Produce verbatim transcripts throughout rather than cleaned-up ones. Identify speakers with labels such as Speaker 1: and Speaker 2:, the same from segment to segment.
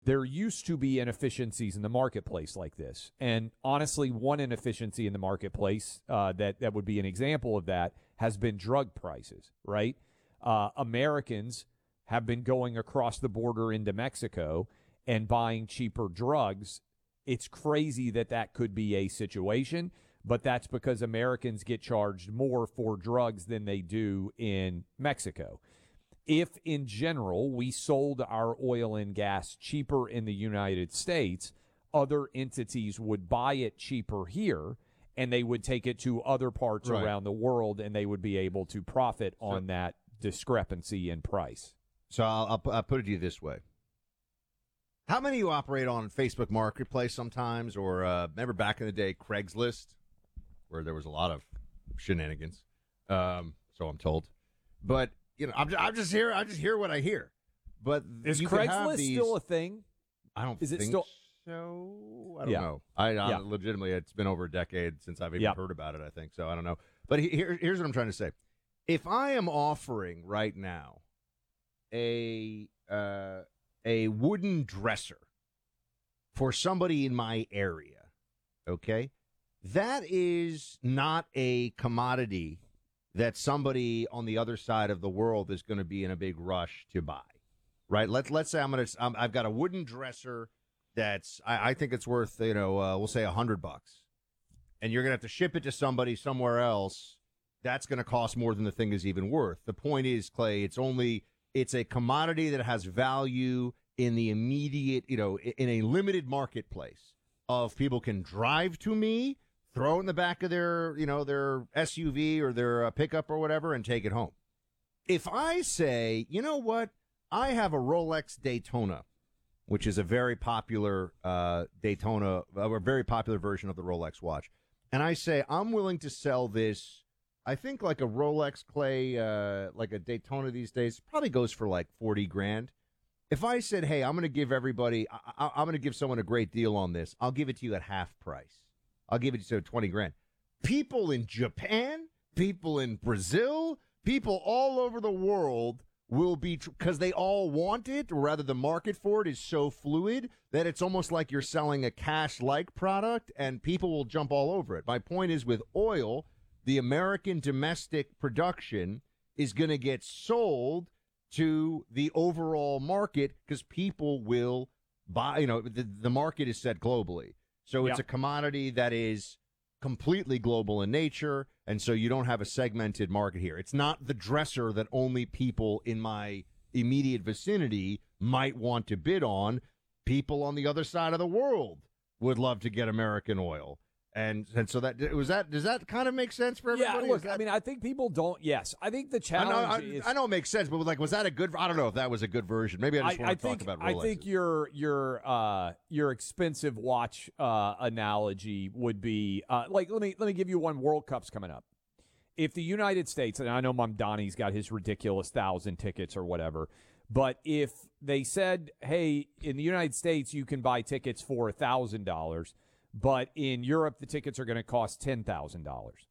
Speaker 1: there used to be inefficiencies in the marketplace like this. And honestly, one inefficiency in the marketplace uh, that, that would be an example of that has been drug prices, right? Uh, Americans have been going across the border into Mexico and buying cheaper drugs. It's crazy that that could be a situation, but that's because Americans get charged more for drugs than they do in Mexico. If, in general, we sold our oil and gas cheaper in the United States, other entities would buy it cheaper here, and they would take it to other parts
Speaker 2: right.
Speaker 1: around the world, and they would be able to profit so, on that discrepancy in price.
Speaker 2: So I'll, I'll, I'll put it to you this way. How many of you operate on Facebook Marketplace sometimes, or uh, remember back in the day, Craigslist, where there was a lot of shenanigans, um, so I'm told. But you know, I'm just, I'm just here. I just hear what I hear. But
Speaker 1: is
Speaker 2: you
Speaker 1: Craigslist
Speaker 2: these,
Speaker 1: still a thing?
Speaker 2: I don't.
Speaker 1: Is
Speaker 2: think
Speaker 1: it still?
Speaker 2: So I don't
Speaker 1: yeah.
Speaker 2: know. I, I
Speaker 1: yeah.
Speaker 2: legitimately, it's been over a decade since I've even
Speaker 1: yeah.
Speaker 2: heard about it. I think so. I don't know. But here, here's what I'm trying to say. If I am offering right now a uh, a wooden dresser for somebody in my area, okay, that is not a commodity that somebody on the other side of the world is going to be in a big rush to buy, right? Let's let's say I'm gonna I'm, I've got a wooden dresser that's I, I think it's worth you know uh, we'll say a hundred bucks, and you're gonna have to ship it to somebody somewhere else. That's going to cost more than the thing is even worth. The point is, Clay, it's only it's a commodity that has value in the immediate, you know, in a limited marketplace of people can drive to me, throw it in the back of their, you know, their S U V or their uh, pickup or whatever and take it home. If I say, you know what, I have a Rolex Daytona, which is a very popular uh, Daytona, a very popular version of the Rolex watch, and I say I'm willing to sell this, I think like a Rolex, Clay, uh, like a Daytona these days, probably goes for like forty grand. If I said, hey, I'm going to give everybody, I, I, I'm going to give someone a great deal on this, I'll give it to you at half price. I'll give it to you twenty grand. People in Japan, people in Brazil, people all over the world will be, because they all want it, or rather the market for it is so fluid that it's almost like you're selling a cash-like product and people will jump all over it. My point is with oil, the American domestic production is going to get sold to the overall market because people will buy, you know, the, the market is set globally. So it's
Speaker 1: yeah.
Speaker 2: a commodity that is completely global in nature, and so you don't have a segmented market here. It's not the dresser that only people in my immediate vicinity might want to bid on. People on the other side of the world would love to get American oil. And and so that was that. Does that kind of make sense for everybody?
Speaker 1: Yeah, look,
Speaker 2: that,
Speaker 1: I mean, I think people don't. Yes, I think the challenge
Speaker 2: I know, I,
Speaker 1: is.
Speaker 2: I know it makes sense, but like, was that a good? I don't know if that was a good version. Maybe I just
Speaker 1: I,
Speaker 2: want
Speaker 1: I
Speaker 2: to
Speaker 1: think,
Speaker 2: talk about
Speaker 1: I
Speaker 2: Rolexes.
Speaker 1: think your your uh, your expensive watch uh, analogy would be uh, like let me let me give you one. World Cup's coming up. If the United States, and I know Mom Donnie's got his ridiculous thousand tickets or whatever, but if they said, hey, in the United States you can buy tickets for a thousand dollars. But in Europe, the tickets are going to cost ten thousand dollars.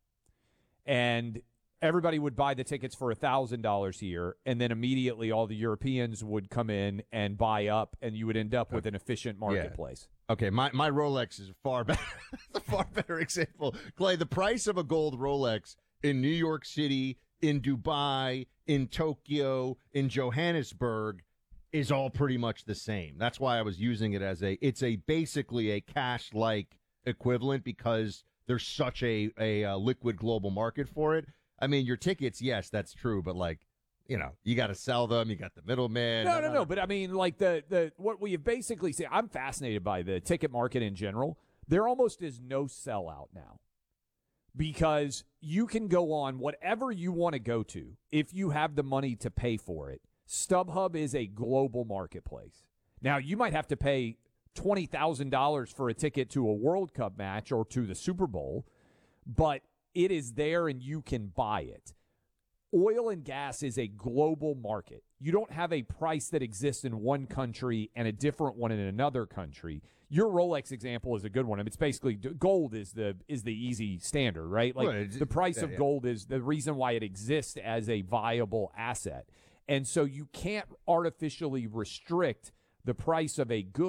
Speaker 1: And everybody would buy the tickets for one thousand dollars here, and then immediately all the Europeans would come in and buy up, and you would end up with an efficient marketplace.
Speaker 2: Yeah. Okay, my, my Rolex is far better. a far better example. Clay, the price of a gold Rolex in New York City, in Dubai, in Tokyo, in Johannesburg is all pretty much the same. That's why I was using it as a, it's a basically a cash-like equivalent because there's such a, a, a liquid global market for it. I mean, your tickets, yes, that's true, but like, you know, you got to sell them. You got the middleman.
Speaker 1: No, no, no. But I mean, like the, the, what we have basically said, I'm fascinated by the ticket market in general. There almost is no sellout now because you can go on whatever you want to go to if you have the money to pay for it. StubHub is a global marketplace. Now, you might have to pay twenty thousand dollars for a ticket to a World Cup match or to the Super Bowl, but it is there and you can buy it. Oil and gas is a global market. You don't have a price that exists in one country and a different one in another country. Your Rolex example is a good one. I mean, it's basically gold is the is the easy standard, right? Like
Speaker 2: well,
Speaker 1: the price
Speaker 2: yeah,
Speaker 1: of
Speaker 2: yeah.
Speaker 1: gold is the reason why it exists as a viable asset. And so you can't artificially restrict the price of a good